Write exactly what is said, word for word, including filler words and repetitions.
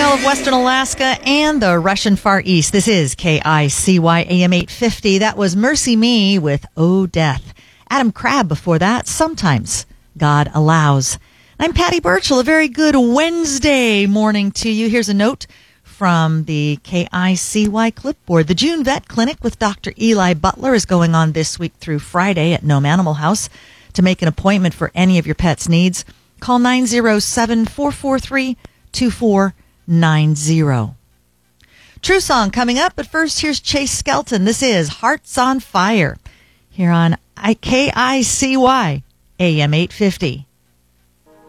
all of Western Alaska and the Russian Far East. This is K I C Y A M eight fifty. That was Mercy Me with Oh Death. Adam Crabb before that, Sometimes God Allows. I'm Patty Burchell. A very good Wednesday morning to you. Here's a note from the K I C Y clipboard. The June Vet Clinic with Doctor Eli Butler is going on this week through Friday at Nome Animal House. To make an appointment for any of your pet's needs, call nine oh seven, four four three, two four nine zero. True Song coming up, but first here's Chase Skelton. This is Hearts on Fire here on K I C Y A M eight fifty.